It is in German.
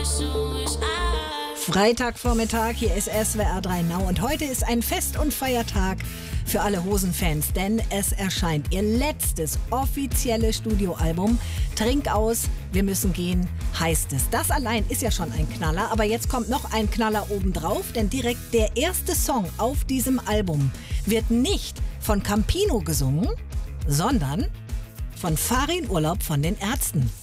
Freitagvormittag, hier ist SWR 3 Now und heute ist ein Fest- und Feiertag für alle Hosenfans, denn es erscheint ihr letztes offizielles Studioalbum. Trink aus, wir müssen gehen, heißt es. Das allein ist ja schon ein Knaller, aber jetzt kommt noch ein Knaller obendrauf, denn direkt der erste Song auf diesem Album wird nicht von Campino gesungen, sondern von Farin Urlaub von den Ärzten.